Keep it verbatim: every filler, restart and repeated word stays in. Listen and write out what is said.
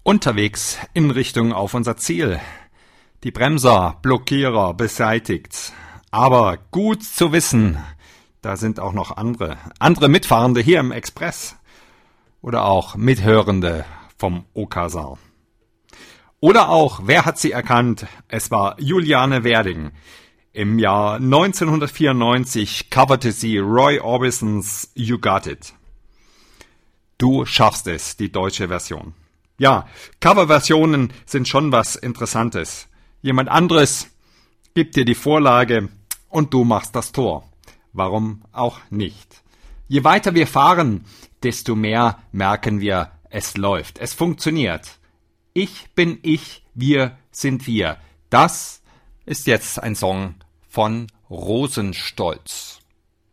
Unterwegs in Richtung auf unser Ziel. Die Bremser, Blockierer beseitigt. Aber gut zu wissen, da sind auch noch andere. Andere Mitfahrende hier im Express. Oder auch Mithörende vom Okazan. Oder auch, wer hat sie erkannt? Es war Juliane Werding. Im Jahr neunzehnhundertvierundneunzig coverte sie Roy Orbisons You Got It. Du schaffst es, die deutsche Version. Ja, Coverversionen sind schon was Interessantes. Jemand anderes gibt dir die Vorlage und du machst das Tor. Warum auch nicht? Je weiter wir fahren, desto mehr merken wir, es läuft, es funktioniert. Ich bin ich, wir sind wir. Das ist jetzt ein Song von Rosenstolz.